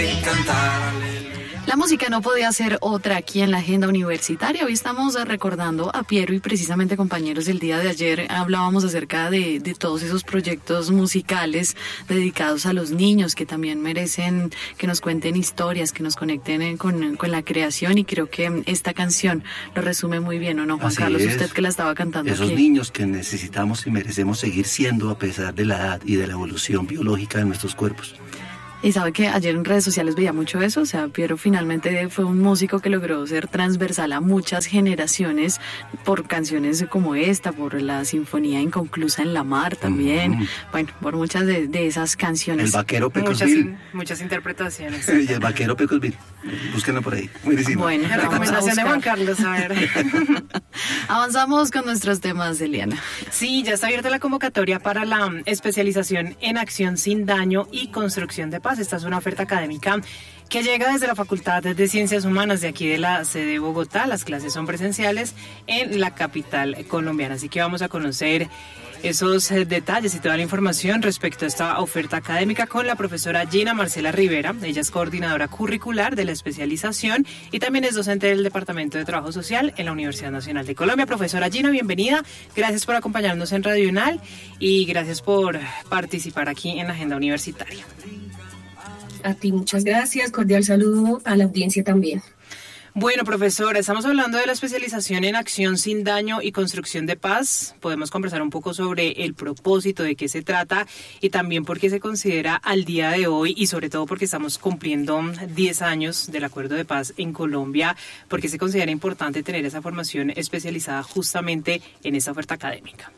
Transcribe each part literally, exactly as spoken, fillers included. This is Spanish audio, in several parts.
que cantar aleluya. La música no podía ser otra aquí en la agenda universitaria. Hoy estamos recordando a Piero y precisamente, compañeros, el día de ayer hablábamos acerca de, de todos esos proyectos musicales dedicados a los niños que también merecen que nos cuenten historias, que nos conecten con, con la creación, y creo que esta canción lo resume muy bien, ¿o no, Juan Así Carlos? es. Usted que la estaba cantando Esos aquí. niños que necesitamos y merecemos seguir siendo a pesar de la edad y de la evolución biológica de nuestros cuerpos. Y sabe que ayer en redes sociales veía mucho eso, o sea, Piero finalmente fue un músico que logró ser transversal a muchas generaciones por canciones como esta, por la Sinfonía Inconclusa en la Mar también, uh-huh. Bueno, por muchas de, de esas canciones. El Vaquero Pecosville. Muchas, muchas interpretaciones. Y el Vaquero Pecosville, búsquenlo por ahí. Buenísimo. Bueno, la recomendación de Juan Carlos, a ver. Avanzamos con nuestros temas, Eliana. Sí, ya está abierta la convocatoria para la especialización en acción sin daño y construcción de paz. Esta es una oferta académica que llega desde la Facultad de Ciencias Humanas de aquí de la sede de Bogotá. Las clases son presenciales en la capital colombiana, así que vamos a conocer esos detalles y toda la información respecto a esta oferta académica con la profesora Gina Marcela Rivera. Ella es coordinadora curricular de la especialización y también es docente del Departamento de Trabajo Social en la Universidad Nacional de Colombia. Profesora Gina, bienvenida. Gracias por acompañarnos en Radio UNAL y gracias por participar aquí en la agenda universitaria. A ti muchas gracias, cordial saludo a la audiencia también. Bueno, profesora, estamos hablando de la especialización en acción sin daño y construcción de paz. Podemos conversar un poco sobre el propósito, de qué se trata y también por qué se considera al día de hoy y sobre todo porque estamos cumpliendo diez años del Acuerdo de Paz en Colombia, por qué se considera importante tener esa formación especializada justamente en esa oferta académica.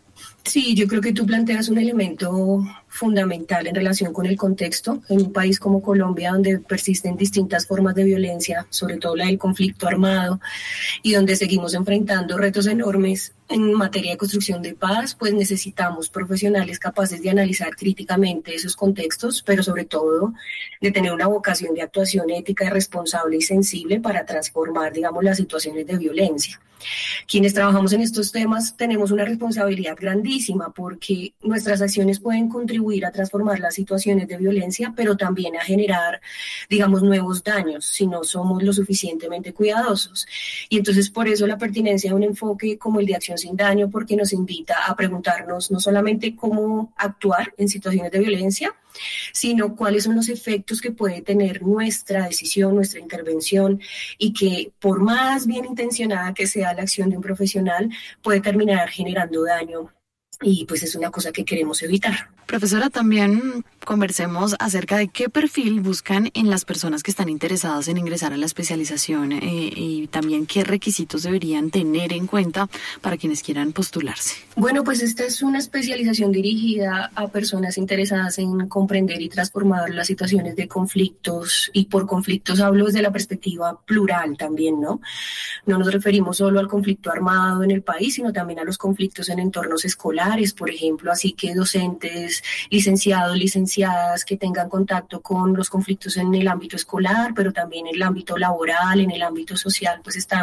Sí, yo creo que tú planteas un elemento fundamental en relación con el contexto en un país como Colombia, donde persisten distintas formas de violencia, sobre todo la del conflicto armado, y donde seguimos enfrentando retos enormes en materia de construcción de paz. Pues necesitamos profesionales capaces de analizar críticamente esos contextos, pero sobre todo de tener una vocación de actuación ética y responsable y sensible para transformar, digamos, las situaciones de violencia. Quienes trabajamos en estos temas tenemos una responsabilidad grandísima porque nuestras acciones pueden contribuir a transformar las situaciones de violencia, pero también a generar, digamos, nuevos daños si no somos lo suficientemente cuidadosos. Y entonces por eso la pertinencia de un enfoque como el de acción sin daño, porque nos invita a preguntarnos no solamente cómo actuar en situaciones de violencia, sino cuáles son los efectos que puede tener nuestra decisión, nuestra intervención, y que por más bien intencionada que sea la acción de un profesional, puede terminar generando daño. Y pues es una cosa que queremos evitar. Profesora, también conversemos acerca de qué perfil buscan en las personas que están interesadas en ingresar a la especialización eh, y también qué requisitos deberían tener en cuenta para quienes quieran postularse. Bueno, pues esta es una especialización dirigida a personas interesadas en comprender y transformar las situaciones de conflictos, y por conflictos hablo desde la perspectiva plural también, ¿no? No nos referimos solo al conflicto armado en el país, sino también a los conflictos en entornos escolares, por ejemplo, así que docentes, licenciados, licenciadas que tengan contacto con los conflictos en el ámbito escolar, pero también en el ámbito laboral, en el ámbito social, pues están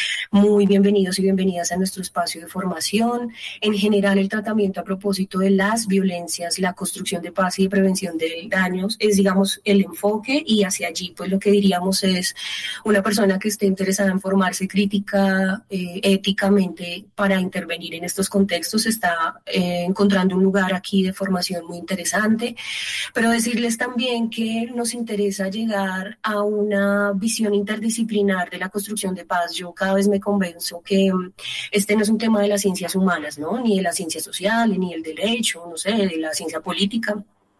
muy bienvenidos y bienvenidas a nuestro espacio de formación. En general, el tratamiento a propósito de las violencias, la construcción de paz y de prevención de daños es, digamos, el enfoque, y hacia allí, pues lo que diríamos es una persona que esté interesada en formarse crítica, eh, éticamente, para intervenir en estos contextos, está eh, encontrando un lugar aquí de formación muy interesante, pero decirles también que nos interesa llegar a una visión interdisciplinar de la construcción de paz. Yo cada vez me convenzo que este no es un tema de las ciencias humanas, ¿no? Ni de las ciencias sociales, ni del derecho, no sé, de la ciencia política,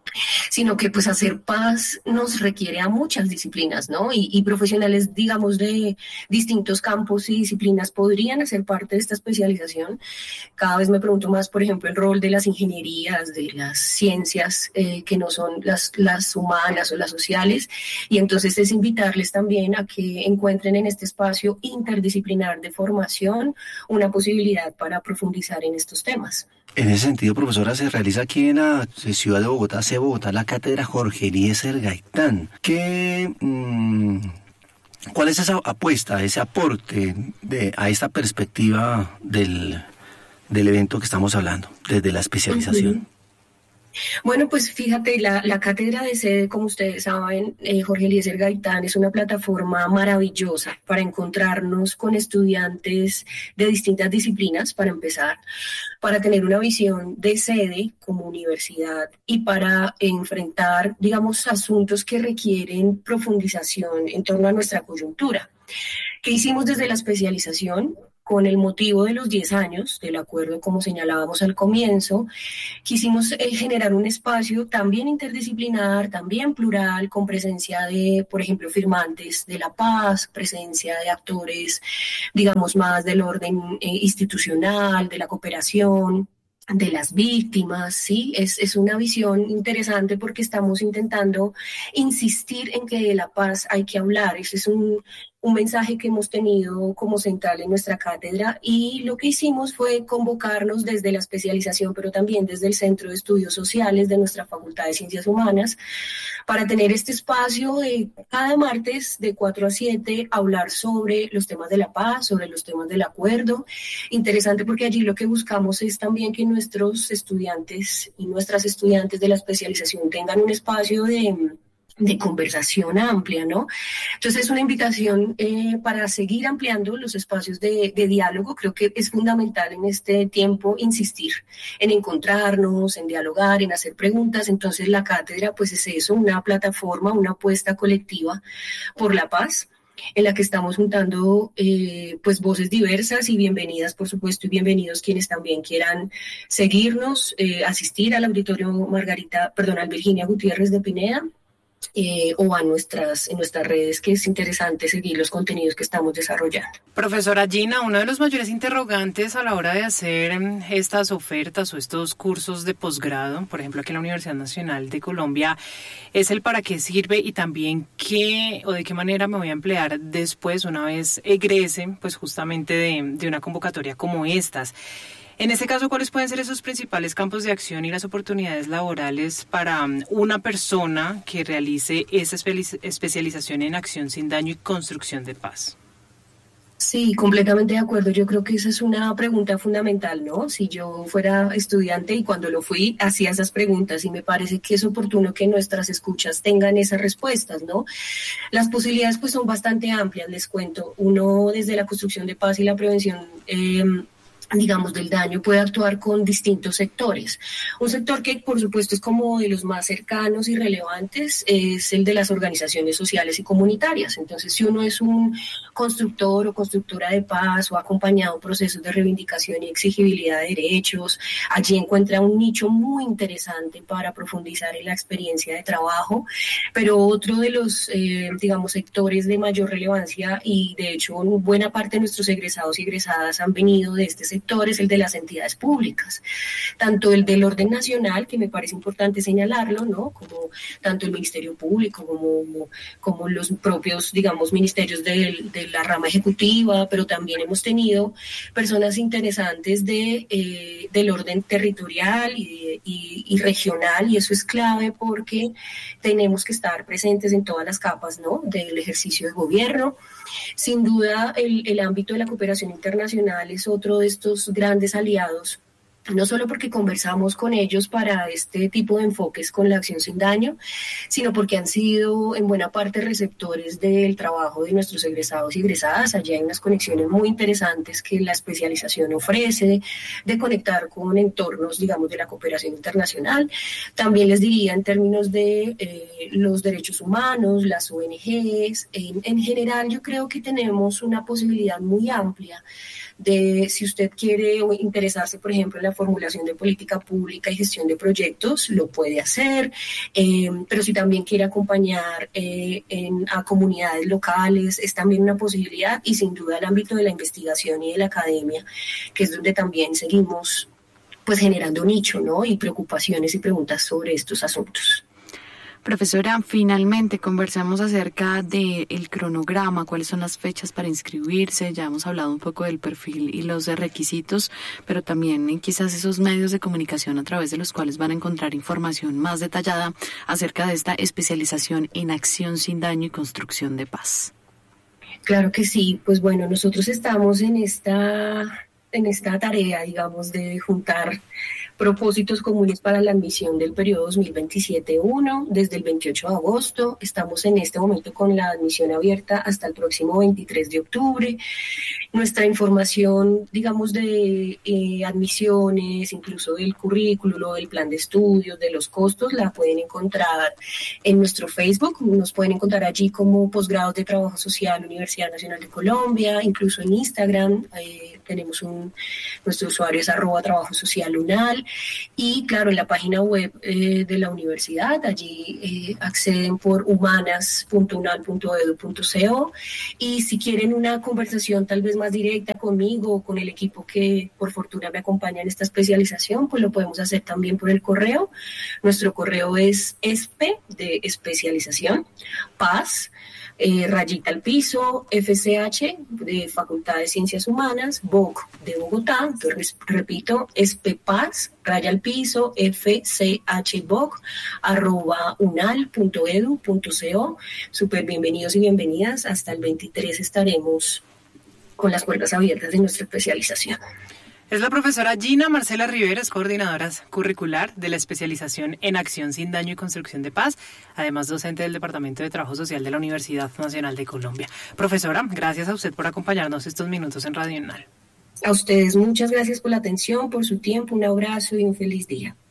sino que pues hacer paz nos requiere a muchas disciplinas, ¿no? Y, y profesionales, digamos, de distintos campos y disciplinas podrían hacer parte de esta especialización. Cada vez me pregunto más, por ejemplo, el rol de las ingenierías, de las ciencias eh, que no son las, las humanas o las sociales, y entonces es invitarles también a que encuentren en este espacio interdisciplinar de formación una posibilidad para profundizar en estos temas. En ese sentido, profesora, se realiza aquí en la ciudad de Bogotá, C Bogotá, la cátedra Jorge Eliezer Gaitán. ¿Qué, mmm, ¿Cuál es esa apuesta, ese aporte de, a esta perspectiva del, del evento que estamos hablando, desde la especialización? Uh-huh. Bueno, pues fíjate, la, la cátedra de sede, como ustedes saben, eh, Jorge Eliezer Gaitán, es una plataforma maravillosa para encontrarnos con estudiantes de distintas disciplinas, para empezar, para tener una visión de sede como universidad y para enfrentar, digamos, asuntos que requieren profundización en torno a nuestra coyuntura. ¿Qué hicimos desde la especialización? Con el motivo de los diez años del acuerdo, como señalábamos al comienzo, quisimos eh, generar un espacio también interdisciplinar, también plural, con presencia de, por ejemplo, firmantes de la paz, presencia de actores, digamos, más del orden eh, institucional, de la cooperación, de las víctimas, ¿sí? Es, es una visión interesante porque estamos intentando insistir en que de la paz hay que hablar. Ese es un, un mensaje que hemos tenido como central en nuestra cátedra, y lo que hicimos fue convocarnos desde la especialización, pero también desde el Centro de Estudios Sociales de nuestra Facultad de Ciencias Humanas, para tener este espacio de cada martes de cuatro a siete, hablar sobre los temas de la paz, sobre los temas del acuerdo. Interesante porque allí lo que buscamos es también que nuestros estudiantes y nuestras estudiantes de la especialización tengan un espacio de... de conversación amplia, ¿no? Entonces es una invitación eh, para seguir ampliando los espacios de, de diálogo. Creo que es fundamental en este tiempo insistir en encontrarnos, en dialogar, en hacer preguntas. Entonces la cátedra pues es eso, una plataforma, una apuesta colectiva por la paz, en la que estamos juntando eh, pues voces diversas, y bienvenidas, por supuesto, y bienvenidos quienes también quieran seguirnos, eh, asistir al auditorio Margarita, perdón, al Virginia Gutiérrez de Pineda, Eh, o a nuestras, en nuestras redes, que es interesante seguir los contenidos que estamos desarrollando. Profesora Gina, uno de los mayores interrogantes a la hora de hacer estas ofertas o estos cursos de posgrado, por ejemplo aquí en la Universidad Nacional de Colombia, es el para qué sirve y también qué o de qué manera me voy a emplear después, una vez egrese, pues justamente de, de una convocatoria como estas. En este caso, ¿cuáles pueden ser esos principales campos de acción y las oportunidades laborales para una persona que realice esa especialización en acción sin daño y construcción de paz? Sí, completamente de acuerdo. Yo creo que esa es una pregunta fundamental, ¿no? Si yo fuera estudiante y cuando lo fui hacía esas preguntas, y me parece que es oportuno que nuestras escuchas tengan esas respuestas, ¿no? Las posibilidades pues son bastante amplias, les cuento. Uno, desde la construcción de paz y la prevención eh, digamos, del daño, puede actuar con distintos sectores. Un sector que, por supuesto, es como de los más cercanos y relevantes, es el de las organizaciones sociales y comunitarias. Entonces, si uno es un constructor o constructora de paz o ha acompañado procesos de reivindicación y exigibilidad de derechos, allí encuentra un nicho muy interesante para profundizar en la experiencia de trabajo. Pero otro de los, eh, digamos, sectores de mayor relevancia, y de hecho buena parte de nuestros egresados y egresadas han venido de este sector, es el de las entidades públicas, tanto el del orden nacional, que me parece importante señalarlo, ¿no? Como tanto el Ministerio Público como, como los propios, digamos, ministerios de, de la rama ejecutiva, pero también hemos tenido personas interesantes de, eh, del orden territorial y, y, y regional, y eso es clave porque tenemos que estar presentes en todas las capas, ¿no?, del ejercicio de gobierno. Sin duda, el, el ámbito de la cooperación internacional es otro de estos grandes aliados, no solo porque conversamos con ellos para este tipo de enfoques con la acción sin daño, sino porque han sido en buena parte receptores del trabajo de nuestros egresados y egresadas. Allí hay unas conexiones muy interesantes que la especialización ofrece, de conectar con entornos, digamos, de la cooperación internacional. También les diría en términos de eh, los derechos humanos, las O N Ges. En, en general, yo creo que tenemos una posibilidad muy amplia de, si usted quiere interesarse, por ejemplo, en la formulación de política pública y gestión de proyectos, lo puede hacer, eh, pero si también quiere acompañar eh, en, a comunidades locales, es también una posibilidad, y sin duda el ámbito de la investigación y de la academia, que es donde también seguimos pues generando nicho, ¿no?, y preocupaciones y preguntas sobre estos asuntos. Profesora, finalmente conversamos acerca del cronograma, cuáles son las fechas para inscribirse. Ya hemos hablado un poco del perfil y los requisitos, pero también quizás esos medios de comunicación a través de los cuales van a encontrar información más detallada acerca de esta especialización en acción sin daño y construcción de paz. Claro que sí, pues bueno, nosotros estamos en esta, en esta tarea, digamos, de juntar Propósitos comunes para la admisión del periodo dos mil veintisiete uno, desde el veintiocho de agosto. Estamos en este momento con la admisión abierta hasta el próximo veintitrés de octubre. Nuestra información, digamos, de eh, admisiones, incluso del currículo, del plan de estudios, de los costos, la pueden encontrar en nuestro Facebook. Nos pueden encontrar allí como Posgrados de Trabajo Social, Universidad Nacional de Colombia, incluso en Instagram. Eh, tenemos un, nuestro usuario es arroba trabajo social unal, y claro, en la página web eh, de la universidad, allí eh, acceden por humanas punto unal punto edu punto co, y si quieren una conversación tal vez más directa conmigo o con el equipo que por fortuna me acompaña en esta especialización, pues lo podemos hacer también por el correo. Nuestro correo es espe de especialización, paz, Eh, rayita al piso, F C H de Facultad de Ciencias Humanas, B O C de Bogotá. Entonces, repito, espepaz, raya al piso, F C H B O C, arroba unal punto edu punto co. Súper bienvenidos y bienvenidas. Hasta el veintitrés estaremos con las puertas abiertas de nuestra especialización. Es la profesora Gina Marcela Rivera, es coordinadora curricular de la especialización en Acción sin Daño y Construcción de Paz, además docente del Departamento de Trabajo Social de la Universidad Nacional de Colombia. Profesora, gracias a usted por acompañarnos estos minutos en Radio Unal. A ustedes muchas gracias por la atención, por su tiempo, un abrazo y un feliz día.